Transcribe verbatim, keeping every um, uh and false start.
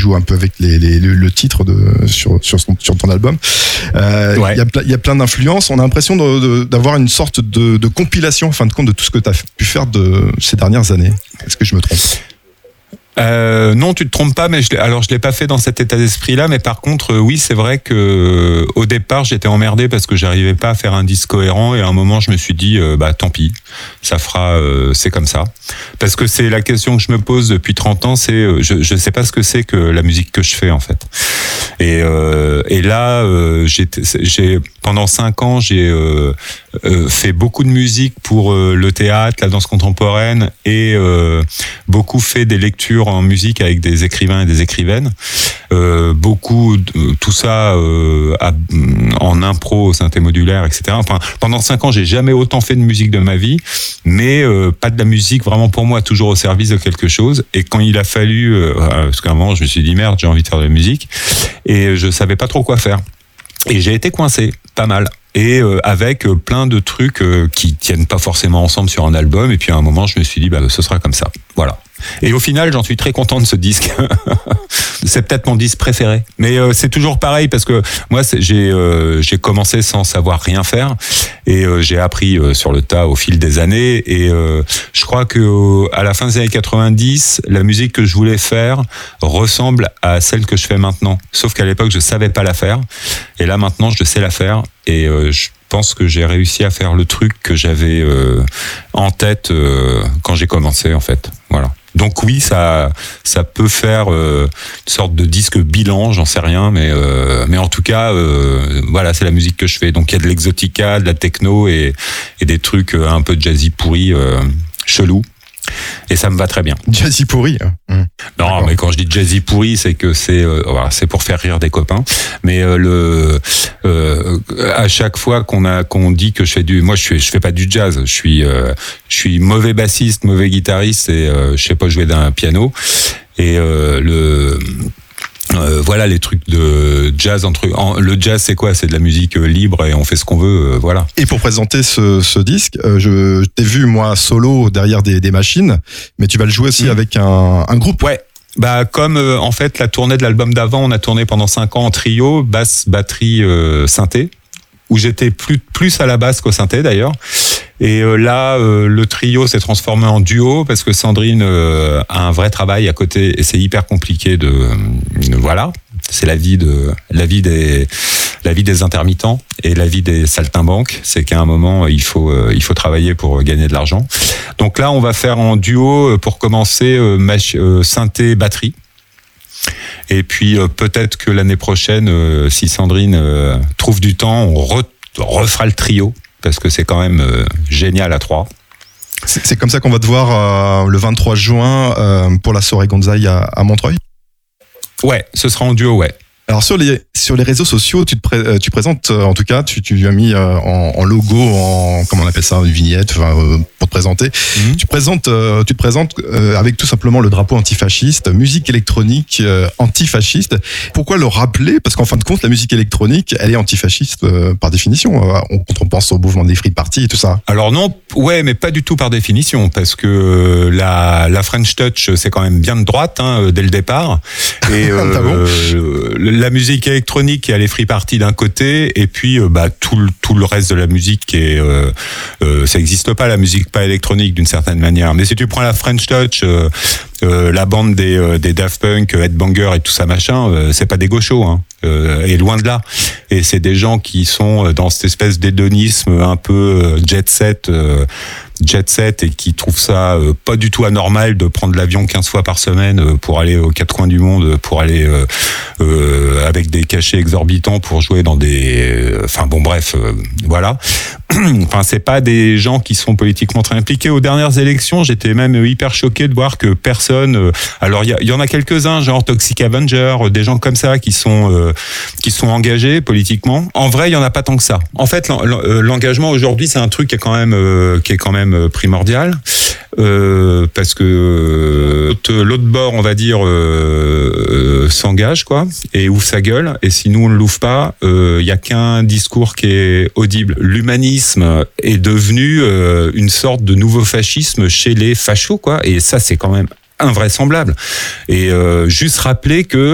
joues un peu avec les, les, le, le titre de, sur, sur, son, sur ton album. Euh, ouais. y a, il y a plein d'influences. On a l'impression de, de, d'avoir une sorte de, de compilation, en fin de compte, de tout ce que tu as pu faire de ces dernières années. Est-ce que je me trompe ? Euh, non, tu te trompes pas, mais je l'ai, alors je l'ai pas fait dans cet état d'esprit-là, mais par contre, euh, oui, c'est vrai que euh, au départ, j'étais emmerdé parce que j'arrivais pas à faire un disque cohérent, et à un moment, je me suis dit, euh, bah tant pis, ça fera, euh, c'est comme ça, parce que c'est la question que je me pose depuis trente ans, c'est, euh, je je sais pas ce que c'est que la musique que je fais en fait, et euh, et là, euh, j'ai j'ai pendant cinq ans, j'ai euh, euh, fait beaucoup de musique pour euh, le théâtre, la danse contemporaine, et euh, beaucoup fait des lectures en musique avec des écrivains et des écrivaines, euh, beaucoup de, tout ça euh, à, en impro, synthé modulaire, et cetera. Enfin, pendant cinq ans, j'ai jamais autant fait de musique de ma vie, mais euh, pas de la musique vraiment pour moi, toujours au service de quelque chose. Et quand il a fallu, euh, parce qu'à un moment, je me suis dit merde, j'ai envie de faire de la musique, et je savais pas trop quoi faire. Et j'ai été coincé, pas mal. Et euh, avec euh, plein de trucs euh, qui tiennent pas forcément ensemble sur un album. Et puis à un moment, je me suis dit, bah, ce sera comme ça. Voilà. Et au final, j'en suis très content de ce disque. C'est peut-être mon disque préféré. Mais euh, c'est toujours pareil parce que moi, c'est, j'ai, euh, j'ai commencé sans savoir rien faire. Et euh, j'ai appris euh, sur le tas au fil des années. Et euh, je crois que euh, à la fin des années quatre-vingt-dix, la musique que je voulais faire ressemble à celle que je fais maintenant. Sauf qu'à l'époque, je savais pas la faire. Et là, maintenant, je sais la faire. Et euh, je pense que j'ai réussi à faire le truc que j'avais euh, en tête euh, quand j'ai commencé, en fait. Voilà. Donc oui, ça, ça peut faire euh, une sorte de disque bilan, j'en sais rien, mais euh, mais en tout cas, euh, voilà, c'est la musique que je fais. Donc il y a de l'exotica, de la techno et et des trucs un peu jazzy pourris, euh, chelous. Et ça me va très bien. Jazzy pourri. Hein. Mmh. Non, D'accord. mais quand je dis jazzy pourri, c'est que c'est euh, voilà, c'est pour faire rire des copains. Mais euh, le euh, à chaque fois qu'on a qu'on dit que je fais du, moi je fais je fais pas du jazz. Je suis euh, je suis mauvais bassiste, mauvais guitariste et euh, je sais pas jouer d'un piano. Et euh, le Euh, voilà les trucs de jazz entre en, le jazz c'est quoi, c'est de la musique libre et on fait ce qu'on veut, euh, voilà. Et pour présenter ce, ce disque, euh, je t'ai vu moi solo derrière des, des machines, mais tu vas le jouer aussi mmh. avec un, un groupe. Ouais. Bah comme euh, en fait la tournée de l'album d'avant, on a tourné pendant cinq ans en trio, basse, batterie, euh, synthé, où j'étais plus plus à la basse qu'au synthé d'ailleurs. Et euh, là, euh, le trio s'est transformé en duo parce que Sandrine euh, a un vrai travail à côté et c'est hyper compliqué de, de voilà, c'est la vie de la vie des la vie des intermittents et la vie des saltimbanques, c'est qu'à un moment il faut euh, il faut travailler pour gagner de l'argent. Donc là, on va faire en duo pour commencer euh, mach- euh, synthé batterie. Et puis euh, peut-être que l'année prochaine, euh, si Sandrine euh, trouve du temps, on re- refera le trio. Parce que c'est quand même euh, génial à trois. C'est, c'est comme ça qu'on va te voir euh, le vingt-trois juin euh, pour la soirée Gonzaï à, à Montreuil. Ouais, ce sera en duo, ouais. Alors sur les sur les réseaux sociaux, tu te pré- tu présentes euh, en tout cas, tu tu as mis euh, en, en logo, en comment on appelle ça, une vignette, enfin euh, pour te présenter. Mmh. Tu présentes, euh, tu te présentes euh, avec tout simplement le drapeau antifasciste, musique électronique euh, antifasciste. Pourquoi le rappeler ? Parce qu'en fin de compte, la musique électronique, elle est antifasciste euh, par définition. Euh, on, quand on pense au mouvement des Free Party et tout ça. Alors non, ouais, mais pas du tout par définition, parce que la la French Touch, c'est quand même bien de droite hein, dès le départ. Et euh, ah bon euh, la musique électronique, il y a les free parties d'un côté, et puis euh, bah tout le tout le reste de la musique qui est euh, euh, ça n'existe pas, la musique pas électronique d'une certaine manière. Mais si tu prends la French Touch, euh, euh, la bande des euh, des Daft Punk, Headbanger et tout ça machin, euh, c'est pas des gauchos, hein, euh, et loin de là. Et c'est des gens qui sont dans cette espèce d'hédonisme un peu jet set. Euh, jet set et qui trouve ça euh, pas du tout anormal de prendre l'avion quinze fois par semaine euh, pour aller aux quatre coins du monde, pour aller euh, euh, avec des cachets exorbitants pour jouer dans des enfin euh, bon bref euh, voilà. Enfin c'est pas des gens qui sont politiquement très impliqués. Aux dernières élections, j'étais même hyper choqué de voir que personne euh, alors il y, y en a quelques-uns genre Toxic Avenger, euh, des gens comme ça qui sont euh, qui sont engagés politiquement. En vrai, il y en a pas tant que ça. En fait, l'engagement aujourd'hui, c'est un truc qui est quand même euh, qui est quand même primordial euh, parce que euh, l'autre bord, on va dire, euh, euh, s'engage quoi et ouvre sa gueule. Et si nous on ne l'ouvre pas, il euh, y a qu'un discours qui est audible. L'humanisme est devenu euh, une sorte de nouveau fascisme chez les fachos quoi. Et ça, c'est quand même invraisemblable. Et euh, juste rappeler que